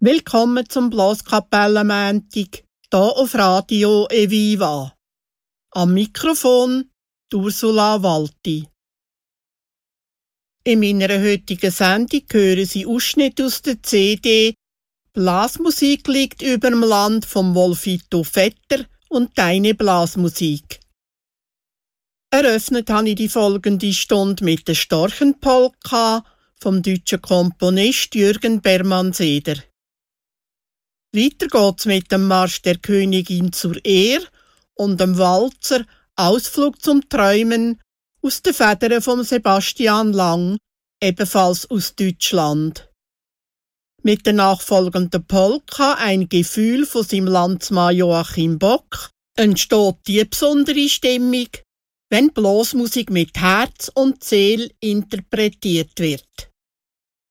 Willkommen zum Blaskapellenmäntig, hier auf Radio Eviva. Am Mikrofon Ursula Walti. In meiner heutigen Sendung hören Sie Ausschnitte aus der CD «Blasmusik liegt überm Land» vom Wolfito Vetter und «Deine Blasmusik». Eröffnet habe ich die folgende Stunde mit der Storchenpolka vom deutschen Komponist Jürgen Bermann-Seder. Weiter geht's mit dem Marsch der Königin zur Ehr und dem Walzer Ausflug zum Träumen aus den Federn von Sebastian Lang, ebenfalls aus Deutschland. Mit der nachfolgenden Polka «Ein Gefühl» von seinem Landsmann Joachim Bock entsteht die besondere Stimmung, wenn Blasmusik mit Herz und Seele interpretiert wird.